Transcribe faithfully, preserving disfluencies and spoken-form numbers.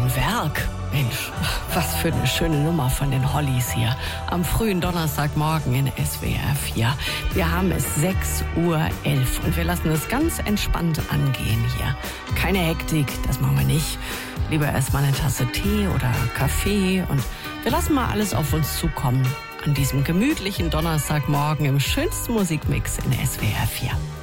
ein Werk. Mensch, was für eine schöne Nummer von den Hollies hier. Am frühen Donnerstagmorgen in S W R vier. Wir haben es sechs Uhr elf und wir lassen es ganz entspannt angehen hier. Keine Hektik, das machen wir nicht. Lieber erstmal eine Tasse Tee oder Kaffee und wir lassen mal alles auf uns zukommen. An diesem gemütlichen Donnerstagmorgen im schönsten Musikmix in S W R vier.